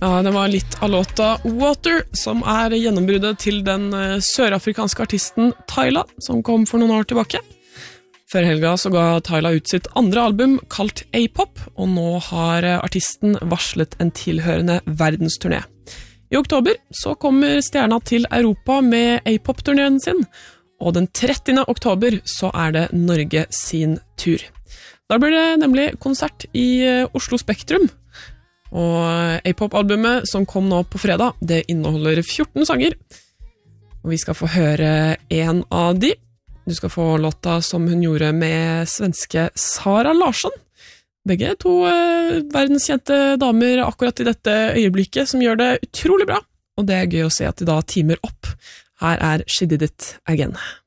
Ja, det var litt av låta Water, som gjennombruddet til den sørafrikanske artisten Tyla, som kom for noen år tilbake. Før helga så ga Tyla ut sitt andre album, kalt A-pop, og nå har artisten varslet en tilhørende verdensturné. I oktober så kommer stjerna til Europa med A-pop-turneen sin, og den 30. oktober så det Norge sin tur. Da blir det nemlig konsert i Oslo Spektrum, og A-pop-albumet som kom nå på fredag, det inneholder 14 sanger, og vi skal få høre en av de. Du skal få låta som hun gjorde med svenske Sara Larsson. Begge to verdenskjente damer akkurat i dette øyeblikket, som gjør det utrolig bra, og det gøy å se at de da teamer opp. Her She Did It Again.